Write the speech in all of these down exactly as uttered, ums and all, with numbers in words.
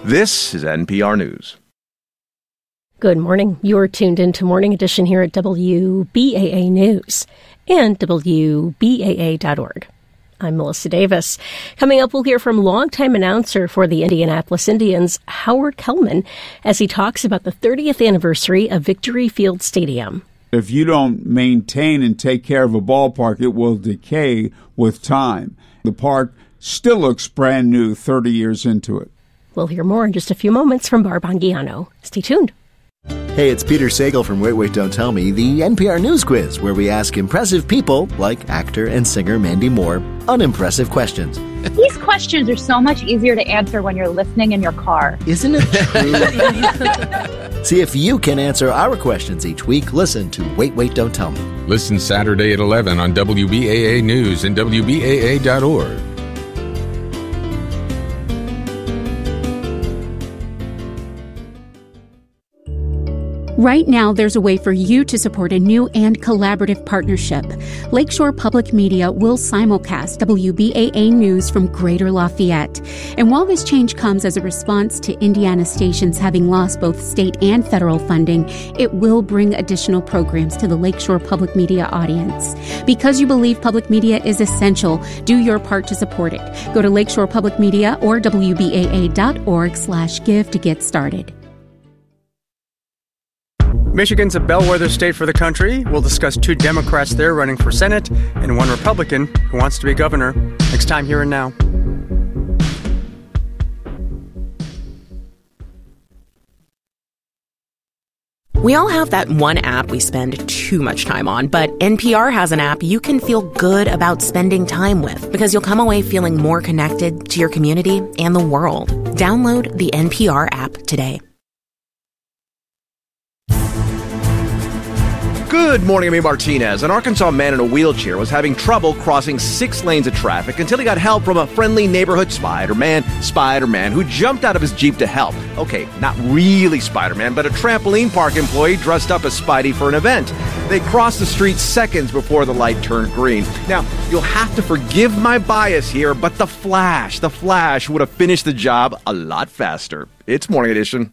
This is N P R News. Good morning. You're tuned into Morning Edition here at W B A A News and W B A A dot org. I'm Melissa Davis. Coming up, we'll hear from longtime announcer for the Indianapolis Indians, Howard Kellman, as he talks about the thirtieth anniversary of Victory Field Stadium. If you don't maintain and take care of a ballpark, it will decay with time. The park still looks brand new thirty years into it. We'll hear more in just a few moments from Barb Anguiano. Stay tuned. Hey, it's Peter Sagal from Wait, Wait, Don't Tell Me, the N P R News Quiz, where we ask impressive people, like actor and singer Mandy Moore, unimpressive questions. These questions are so much easier to answer when you're listening in your car. Isn't it true? See if you can answer our questions each week. Listen to Wait, Wait, Don't Tell Me. Listen Saturday at eleven on W B A A News and W B A A dot org. Right now, there's a way for you to support a new and collaborative partnership. Lakeshore Public Media will simulcast W B A A News from Greater Lafayette. And while this change comes as a response to Indiana stations having lost both state and federal funding, it will bring additional programs to the Lakeshore Public Media audience. Because you believe public media is essential, do your part to support it. Go to Lakeshore Public Media or W B A A dot org slash give to get started. Michigan's a bellwether state for the country. We'll discuss two Democrats there running for Senate and one Republican who wants to be governor. Next time, Here and Now. We all have that one app we spend too much time on, but N P R has an app you can feel good about spending time with because you'll come away feeling more connected to your community and the world. Download the N P R app today. Good morning, I'm Abe Martinez. An Arkansas man in a wheelchair was having trouble crossing six lanes of traffic until he got help from a friendly neighborhood Spider-Man, Spider-Man, who jumped out of his Jeep to help. Okay, not really Spider-Man, but a trampoline park employee dressed up as Spidey for an event. They crossed the street seconds before the light turned green. Now, you'll have to forgive my bias here, but the Flash, the Flash would have finished the job a lot faster. It's Morning Edition.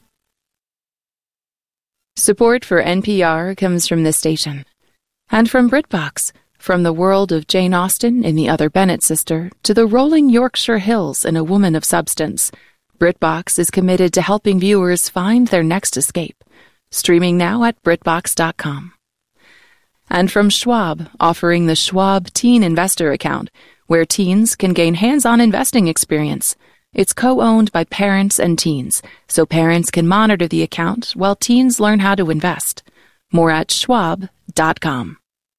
Support for N P R comes from this station. And from BritBox, from the world of Jane Austen in The Other Bennett Sister to the rolling Yorkshire Hills in A Woman of Substance, BritBox is committed to helping viewers find their next escape. Streaming now at BritBox dot com. And from Schwab, offering the Schwab Teen Investor Account, where teens can gain hands-on investing experience. It's co-owned by parents and teens, so parents can monitor the account while teens learn how to invest. More at schwab dot com.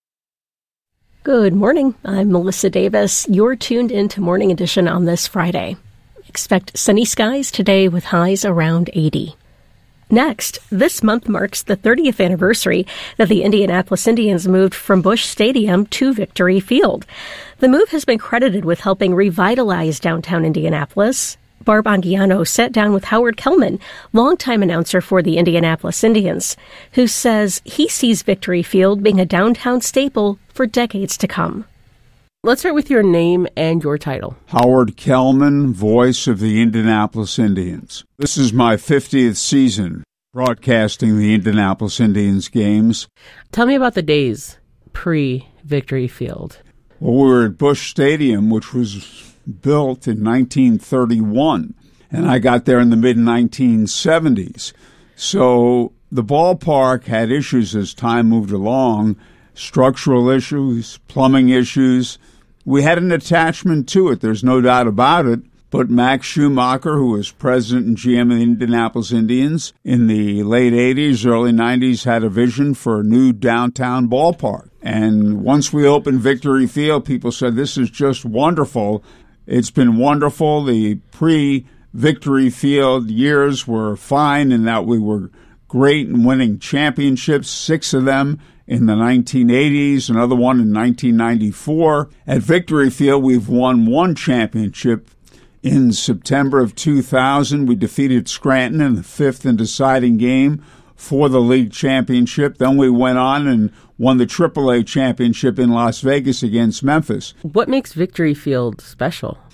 Good morning. I'm Melissa Davis. You're tuned into Morning Edition on this Friday. Expect sunny skies today with highs around eighty. Next, this month marks the thirtieth anniversary that the Indianapolis Indians moved from Busch Stadium to Victory Field. The move has been credited with helping revitalize downtown Indianapolis. Barb Anguiano sat down with Howard Kellman, longtime announcer for the Indianapolis Indians, who says he sees Victory Field being a downtown staple for decades to come. Let's start with your name and your title. Howard Kellman, voice of the Indianapolis Indians. This is my fiftieth season broadcasting the Indianapolis Indians games. Tell me about the days pre-Victory Field. Well, we were at Busch Stadium, which was built in nineteen thirty-one, and I got there in the mid nineteen seventies. So the ballpark had issues as time moved along, structural issues, plumbing issues. We had an attachment to it, there's no doubt about it. But Max Schumacher, who was president and G M of the Indianapolis Indians in the late eighties, early nineties, had a vision for a new downtown ballpark. And once we opened Victory Field, people said, this is just wonderful. It's been wonderful. The pre-Victory Field years were fine in that we were great in winning championships, six of them in the nineteen eighties, another one in nineteen ninety-four. At Victory Field, we've won one championship. In September of two thousand, we defeated Scranton in the fifth and deciding game for the league championship. Then we went on and won the triple A championship in Las Vegas against Memphis. What makes Victory Field special?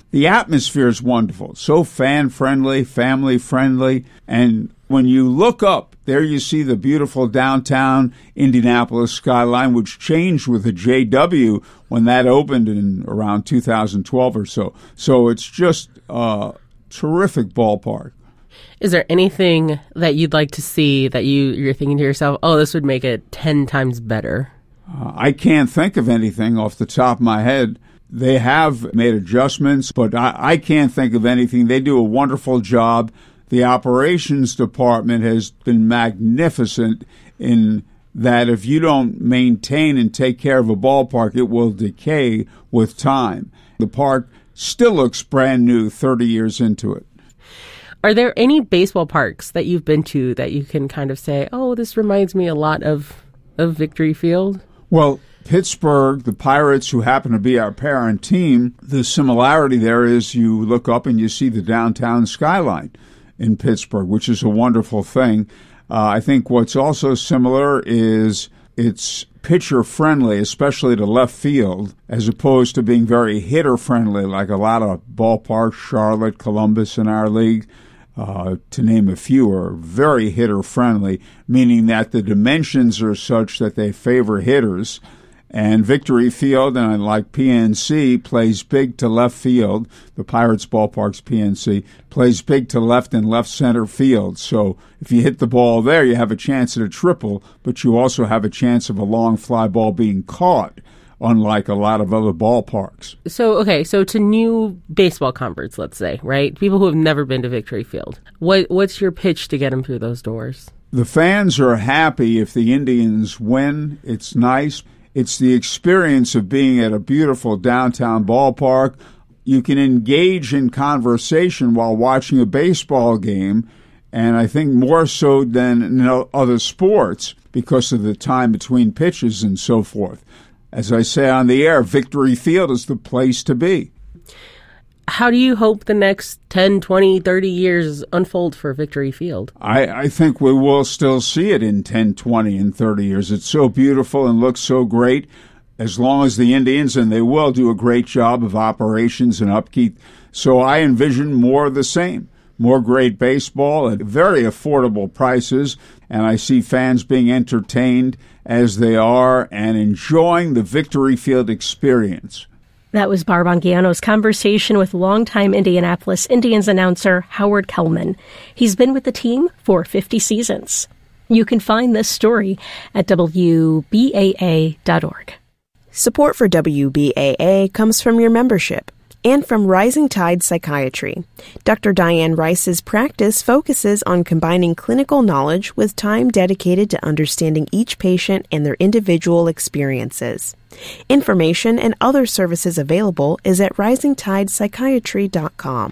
The atmosphere is wonderful, so fan-friendly, family-friendly, and when you look up, there you see the beautiful downtown Indianapolis skyline, which changed with the J W when that opened in around two thousand twelve or so. So it's just a terrific ballpark. Is there anything that you'd like to see that you, you're thinking to yourself, oh, this would make it ten times better? Uh, I can't think of anything off the top of my head. They have made adjustments, but I, I can't think of anything. They do a wonderful job. The operations department has been magnificent in that if you don't maintain and take care of a ballpark, it will decay with time. The park still looks brand new thirty years into it. Are there any baseball parks that you've been to that you can kind of say, oh, this reminds me a lot of, of Victory Field? Well, Pittsburgh, the Pirates, who happen to be our parent team, the similarity there is you look up and you see the downtown skyline in Pittsburgh, which is a wonderful thing. Uh, I think what's also similar is it's pitcher-friendly, especially to left field, as opposed to being very hitter-friendly like a lot of ballparks, Charlotte, Columbus in our league, uh, to name a few, are very hitter-friendly, meaning that the dimensions are such that they favor hitters. And Victory Field, and like P N C, plays big to left field. The Pirates ballpark's P N C plays big to left and left center field. So if you hit the ball there, you have a chance at a triple, but you also have a chance of a long fly ball being caught, unlike a lot of other ballparks. So, okay, so to new baseball converts, let's say, right? People who have never been to Victory Field. What What's your pitch to get them through those doors? The fans are happy if the Indians win. It's nice. It's the experience of being at a beautiful downtown ballpark. You can engage in conversation while watching a baseball game, and I think more so than in other sports because of the time between pitches and so forth. As I say on the air, Victory Field is the place to be. How do you hope the next ten, twenty, thirty years unfold for Victory Field? I, I think we will still see it in ten, twenty, and thirty years. It's so beautiful and looks so great. As long as the Indians, and they will, do a great job of operations and upkeep. So I envision more of the same. More great baseball at very affordable prices. And I see fans being entertained as they are and enjoying the Victory Field experience. That was Barb Anguiano's conversation with longtime Indianapolis Indians announcer Howard Kellman. He's been with the team for fifty seasons. You can find this story at W B A A dot org. Support for W B A A comes from your membership and from Rising Tide Psychiatry. Doctor Diane Rice's practice focuses on combining clinical knowledge with time dedicated to understanding each patient and their individual experiences. Information and other services available is at rising tide psychiatry dot com.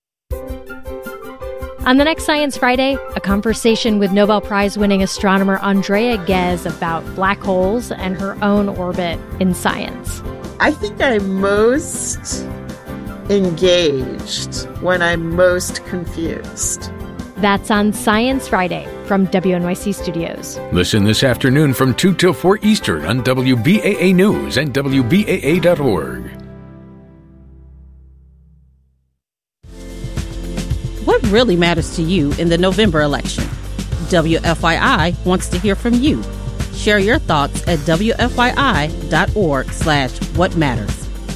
On the next Science Friday, a conversation with Nobel Prize-winning astronomer Andrea Ghez about black holes and her own orbit in science. I think I'm most engaged when I'm most confused. That's on Science Friday from W N Y C Studios. Listen this afternoon from two till four Eastern on W B A A News and W B A A dot org. What really matters to you in the November election? W F Y I wants to hear from you. Share your thoughts at W F Y I dot org slash what matters.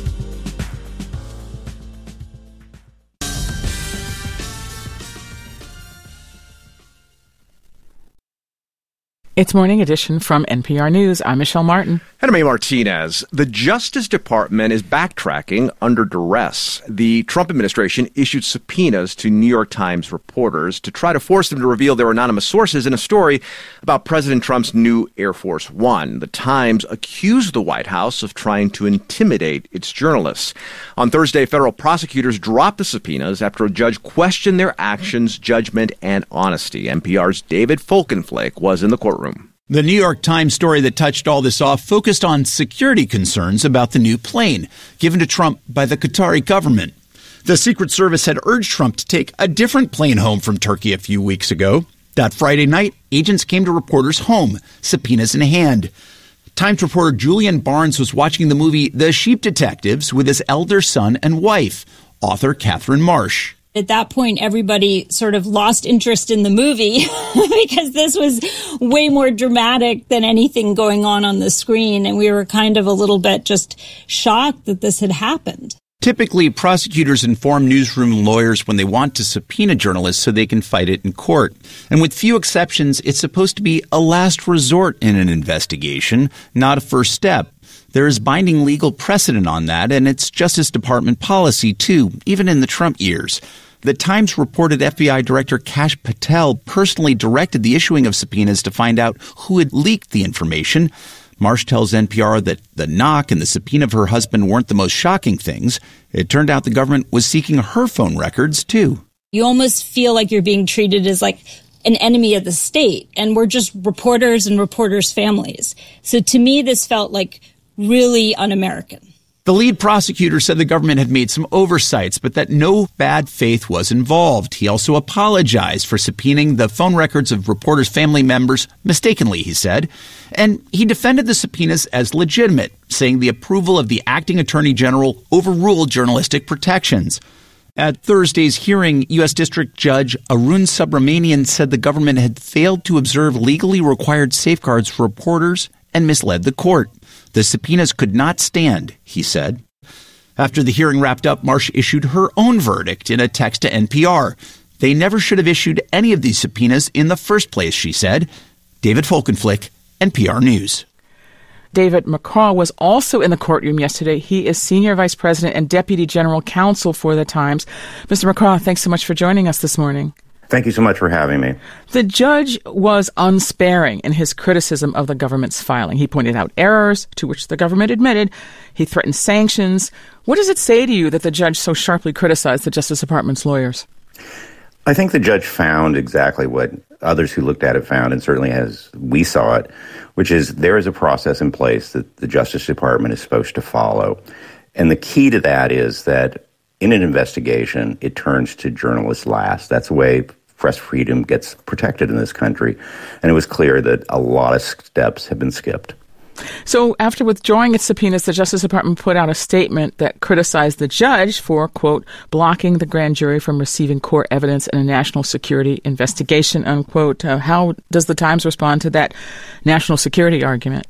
It's Morning Edition from N P R News. I'm Michelle Martin. And I'm A. Martinez. The Justice Department is backtracking under duress. The Trump administration issued subpoenas to New York Times reporters to try to force them to reveal their anonymous sources in a story about President Trump's new Air Force One. The Times accused the White House of trying to intimidate its journalists. On Thursday, federal prosecutors dropped the subpoenas after a judge questioned their actions, judgment, and honesty. N P R's David Folkenflake was in the courtroom. The New York Times story that touched all this off focused on security concerns about the new plane given to Trump by the Qatari government. The Secret Service had urged Trump to take a different plane home from Turkey a few weeks ago. That Friday night, agents came to reporters' home, subpoenas in hand. Times reporter Julian Barnes was watching the movie The Sheep Detectives with his elder son and wife. author Catherine Marsh. At that point, everybody sort of lost interest in the movie because this was way more dramatic than anything going on on the screen. And we were kind of a little bit just shocked that this had happened. Typically, prosecutors inform newsroom lawyers when they want to subpoena journalists so they can fight it in court. And with few exceptions, it's supposed to be a last resort in an investigation, not a first step. There is binding legal precedent on that, and it's Justice Department policy, too, even in the Trump years. The Times reported F B I Director Kash Patel personally directed the issuing of subpoenas to find out who had leaked the information. Marsh tells N P R that the knock and the subpoena of her husband weren't the most shocking things. It turned out the government was seeking her phone records, too. You almost feel like you're being treated as like an enemy of the state, and we're just reporters and reporters' families. So to me, this felt like really un-American. The lead prosecutor said the government had made some oversights, but that no bad faith was involved. He also apologized for subpoenaing the phone records of reporters' family members mistakenly, he said. And he defended the subpoenas as legitimate, saying the approval of the acting attorney general overruled journalistic protections. At Thursday's hearing, U S District Judge Arun Subramanian said the government had failed to observe legally required safeguards for reporters and misled the court. The subpoenas could not stand, he said. After the hearing wrapped up, Marsh issued her own verdict in a text to N P R. They never should have issued any of these subpoenas in the first place, she said. David Folkenflik, N P R News. David McCraw was also in the courtroom yesterday. He is Senior Vice President and Deputy General Counsel for the Times. Mister McCraw, thanks so much for joining us this morning. Thank you so much for having me. The judge was unsparing in his criticism of the government's filing. He pointed out errors, to which the government admitted. He threatened sanctions. What does it say to you that the judge so sharply criticized the Justice Department's lawyers? I think the judge found exactly what others who looked at it found, and certainly as we saw it, which is there is a process in place that the Justice Department is supposed to follow. And the key to that is that in an investigation, it turns to journalists last. That's the way press freedom gets protected in this country. And it was clear that a lot of steps have been skipped. So after withdrawing its subpoenas, the Justice Department put out a statement that criticized the judge for, quote, blocking the grand jury from receiving core evidence in a national security investigation, unquote. Uh, how does the Times respond to that national security argument?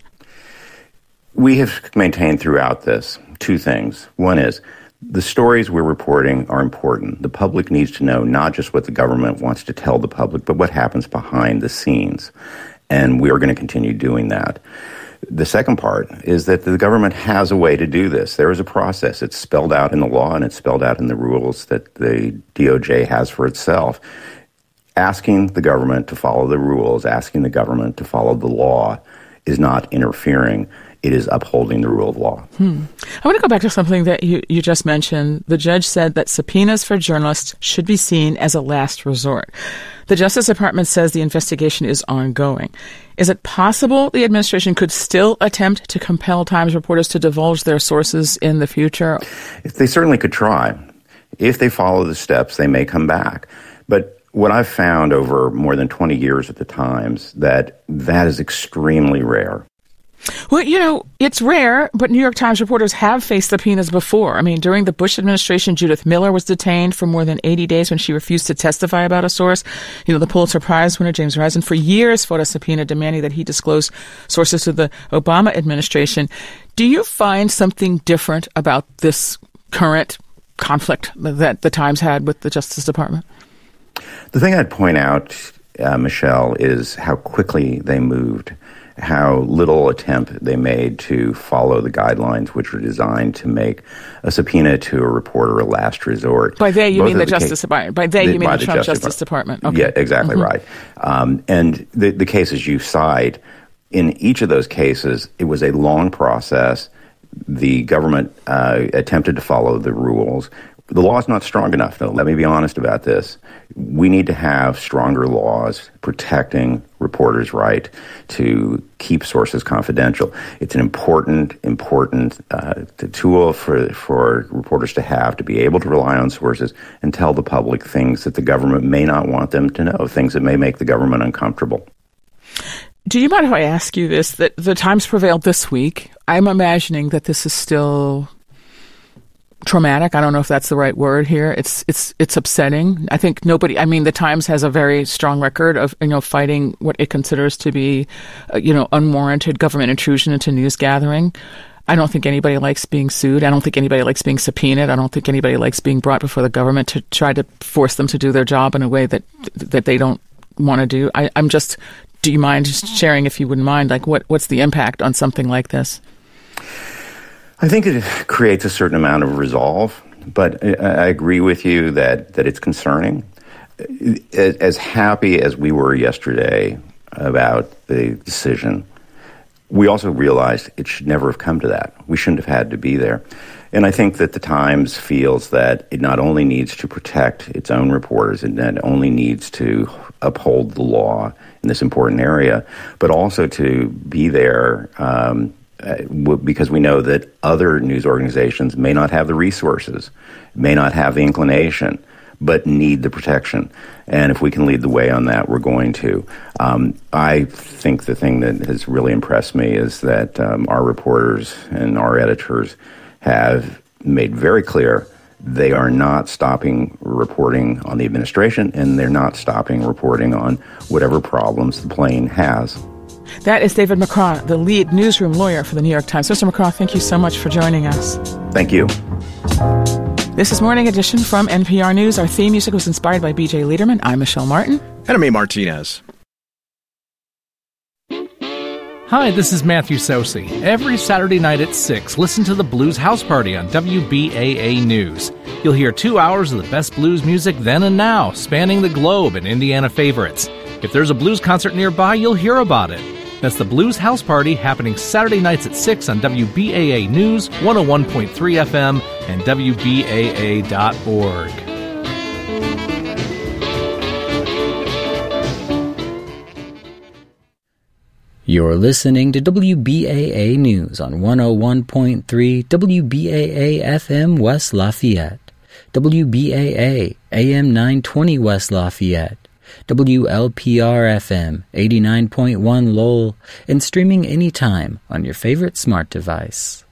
We have maintained throughout this two things. One is the stories we're reporting are important. The public needs to know not just what the government wants to tell the public, but what happens behind the scenes. And we are going to continue doing that. The second part is that the government has a way to do this. There is a process. It's spelled out in the law and it's spelled out in the rules that the D O J has for itself. Asking the government to follow the rules, asking the government to follow the law is not interfering. It is upholding the rule of law. Hmm. I want to go back to something that you, you just mentioned. The judge said that subpoenas for journalists should be seen as a last resort. The Justice Department says the investigation is ongoing. Is it possible the administration could still attempt to compel Times reporters to divulge their sources in the future? They certainly could try. If they follow the steps, they may come back. But what I've found over more than twenty years at the Times, that that is extremely rare. Well, you know, it's rare, but New York Times reporters have faced subpoenas before. I mean, during the Bush administration, Judith Miller was detained for more than eighty days when she refused to testify about a source. You know, the Pulitzer Prize winner, James Risen, for years fought a subpoena demanding that he disclose sources to the Obama administration. Do you find something different about this current conflict that the Times had with the Justice Department? The thing I'd point out, uh, Michelle, is how quickly they moved. How little attempt they made to follow the guidelines which were designed to make a subpoena to a reporter a last resort. By they, you Both mean the, the Justice ca- Department. By they, the, you mean the, the Trump Justice, Justice Department. Okay. Yeah, exactly mm-hmm. right. Um, and the, the cases you cite, in each of those cases, it was a long process. The government uh, attempted to follow the rules. The law is not strong enough, though. Let me be honest about this. We need to have stronger laws protecting reporters' right to keep sources confidential. It's an important, important uh, tool for for reporters to have, to be able to rely on sources and tell the public things that the government may not want them to know, things that may make the government uncomfortable. Do you mind if I ask you this, that the Times prevailed this week? I'm imagining that this is still traumatic. I don't know if that's the right word here. It's it's it's upsetting. I think nobody. I mean, the Times has a very strong record of you know fighting what it considers to be, uh, you know, unwarranted government intrusion into news gathering. I don't think anybody likes being sued. I don't think anybody likes being subpoenaed. I don't think anybody likes being brought before the government to try to force them to do their job in a way that that they don't want to do. I, I'm just. Do you mind just sharing, if you wouldn't mind, like what what's the impact on something like this? I think it creates a certain amount of resolve, but I agree with you that, that it's concerning. As happy as we were yesterday about the decision, we also realized it should never have come to that. We shouldn't have had to be there. And I think that the Times feels that it not only needs to protect its own reporters, and that it only needs to uphold the law in this important area, but also to be there um, because we know that other news organizations may not have the resources, may not have the inclination, but need the protection. And if we can lead the way on that, we're going to. Um, I think the thing that has really impressed me is that um, our reporters and our editors have made very clear they are not stopping reporting on the administration, and they're not stopping reporting on whatever problems the plane has. That is David McCraw, the lead newsroom lawyer for the New York Times. Mister McCraw, thank you so much for joining us. Thank you. This is Morning Edition from N P R News. Our theme music was inspired by B J Liederman. I'm Michelle Martin. And I'm A. Martinez. Hi, this is Matthew Sosi. Every Saturday night at six, listen to the Blues House Party on W B A A News. You'll hear two hours of the best blues music then and now, spanning the globe and Indiana favorites. If there's a blues concert nearby, you'll hear about it. That's the Blues House Party, happening Saturday nights at six on W B A A News, one oh one point three F M, and W B A A dot org. You're listening to W B A A News on one oh one point three W B A A F M West Lafayette, W B A A A M nine twenty West Lafayette, W L P R F M eighty-nine point one Lowell, and streaming anytime on your favorite smart device.